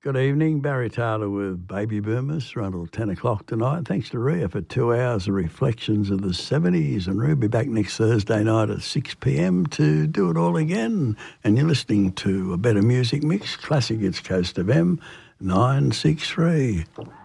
Good evening, Barry Taylor with Baby Boomers, run till 10 o'clock tonight. Thanks to Ria for 2 hours of reflections of the 70s. And Ria will be back next Thursday night at 6 p.m. to do it all again. And you're listening to A Better Music Mix, Classic Hits Coast FM 963.